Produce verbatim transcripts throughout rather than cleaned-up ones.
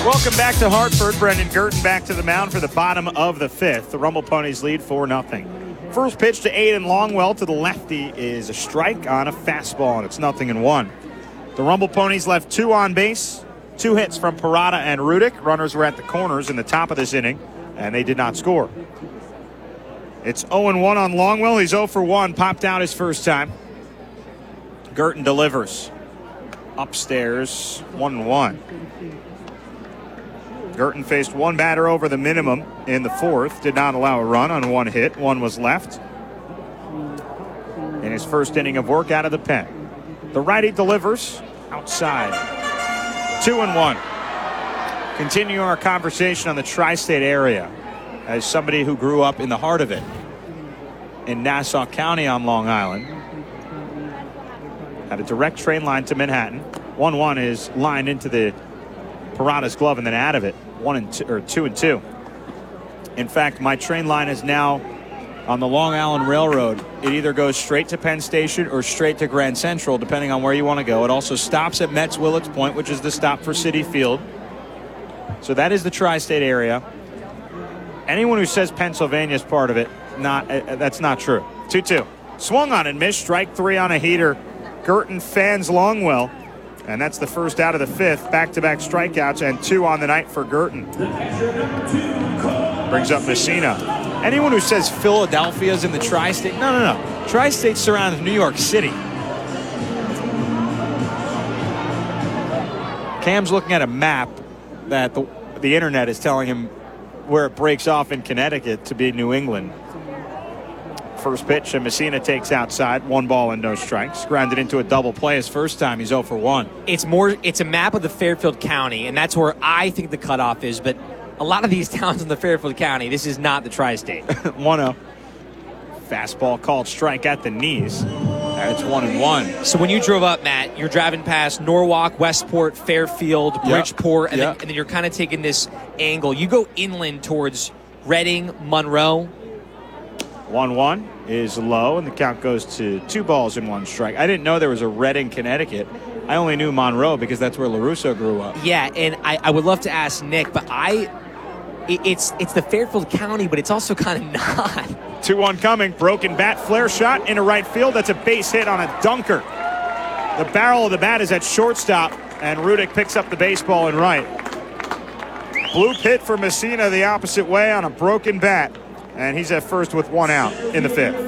Welcome back to Hartford. Brendan Girton back to the mound for the bottom of the fifth. The Rumble Ponies lead four nothing. First pitch to Aiden Longwell to the lefty is a strike on a fastball, and it's nothing and one. The Rumble Ponies left two on base, two hits from Parada and Rudick. Runners were at the corners in the top of this inning, and they did not score. It's oh and one on Longwell. He's oh for one, popped out his first time. Girton delivers. Upstairs, one and one. Girton faced one batter over the minimum in the fourth. Did not allow a run on one hit. One was left. In his first inning of work out of the pen. The righty delivers outside. Two and one. Continue our conversation on the tri-state area. As somebody who grew up in the heart of it. In Nassau County on Long Island. Had a direct train line to Manhattan. one one is lined into the Parada's glove and then out of it. One and two, or two and two. In fact, my train line is now on the Long Island Railroad. It either goes straight to Penn Station or straight to Grand Central, depending on where you want to go. It also stops at Mets Willets Point, which is the stop for Citi Field. So that is the tri-state area. Anyone who says Pennsylvania is part of it, not uh, that's not true. two two. Swung on and missed. Strike three on a heater. Girton fans Longwell. And that's the first out of the fifth. Back-to-back strikeouts and two on the night for Girton. Brings up Messina. Anyone who says Philadelphia's in the tri-state, no, no, no. Tri-state surrounds New York City. Cam's looking at a map that the, the internet is telling him where it breaks off in Connecticut to be New England. First pitch, and Messina takes outside. One ball and no strikes. Grounded into a double play his first time. He's oh for one. It's more. It's a map of the Fairfield County, and that's where I think the cutoff is. But a lot of these towns in the Fairfield County, this is not the tri-state. one oh. Fastball called strike at the knees. And it's one and one. So when you drove up, Matt, you're driving past Norwalk, Westport, Fairfield, Bridgeport, yep. and, yep. Then, and then you're kind of taking this angle. You go inland towards Reading, Monroe. one one is low, and the count goes to two balls and one strike. I didn't know there was a Reading, Connecticut. I only knew Monroe because that's where LaRusso grew up. Yeah, and I, I would love to ask Nick, but I, it, it's it's the Fairfield County, but it's also kind of not. two one coming. Broken bat, flare shot into right field. That's a base hit on a dunker. The barrel of the bat is at shortstop, and Rudick picks up the baseball in right. Blue pit for Messina the opposite way on a broken bat. And he's at first with one out in the fifth.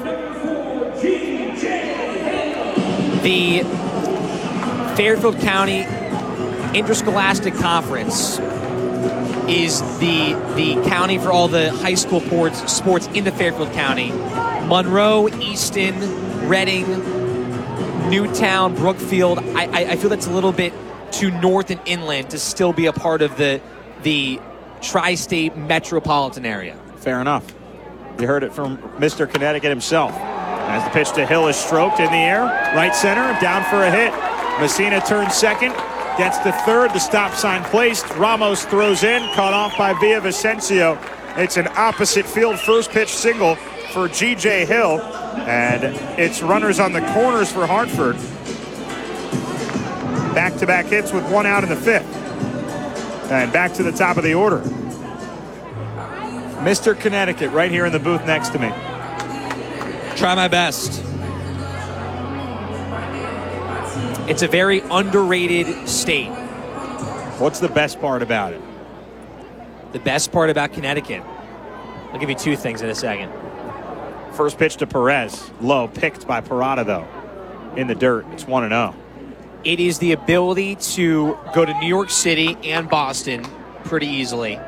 The Fairfield County Interscholastic Conference is the the county for all the high school sports, sports in the Fairfield County. Monroe, Easton, Reading, Newtown, Brookfield. I, I, I feel that's a little bit too north and inland to still be a part of the the tri-state metropolitan area. Fair enough. You heard it from Mister Connecticut himself. As the pitch to Hill is stroked in the air, right center, down for a hit. Messina turns second, gets to third, the stop sign placed. Ramos throws in, caught off by Villavicencio. It's an opposite field first pitch single for G J Hill, and it's runners on the corners for Hartford. Back-to-back hits with one out in the fifth. And back to the top of the order. Mister Connecticut right here in the booth next to me. Try my best. It's a very underrated state. What's the best part about it? The best part about Connecticut. I'll give you two things in a second. First pitch to Perez. Low, picked by Parada, though. In the dirt. It's one and oh. It is the ability to go to New York City and Boston pretty easily.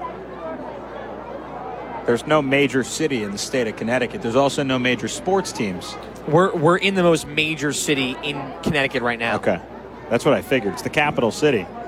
There's no major city in the state of Connecticut. There's also no major sports teams. We're we're in the most major city in Connecticut right now. Okay. That's what I figured. It's the capital city.